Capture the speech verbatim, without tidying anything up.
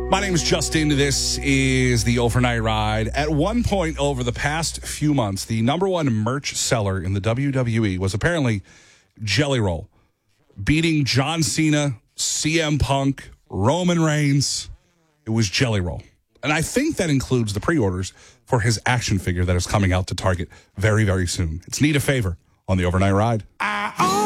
My name is Justin. This is the Overnight Ride. At one point over the past few months, the number one merch seller in the W W E was apparently Jelly Roll, beating John Cena, C M Punk, Roman Reigns. It was Jelly Roll. And I think that includes the pre-orders for his action figure that is coming out to Target very, very soon. It's Need a Favor on the Overnight Ride. I